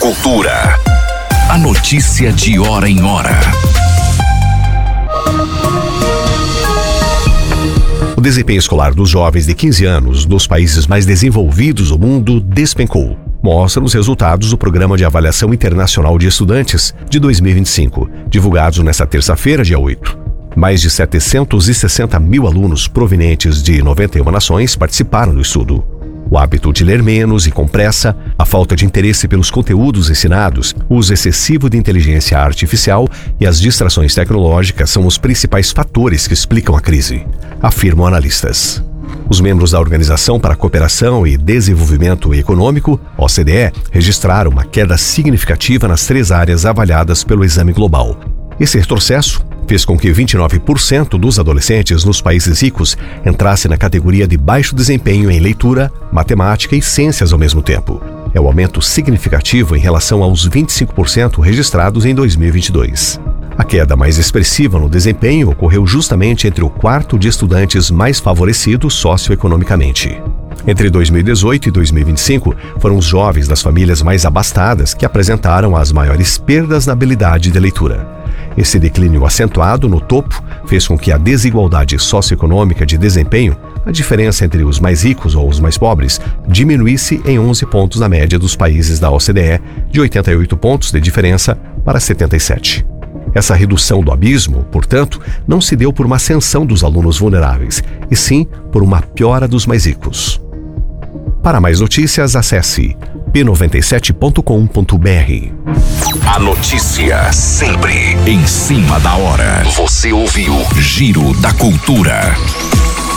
Cultura. A notícia de hora em hora. O desempenho escolar dos jovens de 15 anos dos países mais desenvolvidos do mundo despencou. Mostram os resultados do Programa de Avaliação Internacional de Estudantes de 2025, divulgados nesta terça-feira, dia 8. Mais de 760 mil alunos provenientes de 91 nações participaram do estudo. O hábito de ler menos e com pressa, a falta de interesse pelos conteúdos ensinados, o uso excessivo de inteligência artificial e as distrações tecnológicas são os principais fatores que explicam a crise, afirmam analistas. Os membros da Organização para a Cooperação e Desenvolvimento Econômico, OCDE, registraram uma queda significativa nas 3 áreas avaliadas pelo exame global. Esse retrocesso fez com que 29% dos adolescentes nos países ricos entrassem na categoria de baixo desempenho em leitura, matemática e ciências ao mesmo tempo. É um aumento significativo em relação aos 25% registrados em 2022. A queda mais expressiva no desempenho ocorreu justamente entre o quarto de estudantes mais favorecidos socioeconomicamente. Entre 2018 e 2025, foram os jovens das famílias mais abastadas que apresentaram as maiores perdas na habilidade de leitura. Esse declínio acentuado no topo fez com que a desigualdade socioeconômica de desempenho, a diferença entre os mais ricos ou os mais pobres, diminuísse em 11 pontos na média dos países da OCDE, de 88 pontos de diferença para 77. Essa redução do abismo, portanto, não se deu por uma ascensão dos alunos vulneráveis, e sim por uma piora dos mais ricos. Para mais notícias, acesse p97.com.br. A notícia sempre em cima da hora. Você ouviu Giro da Cultura.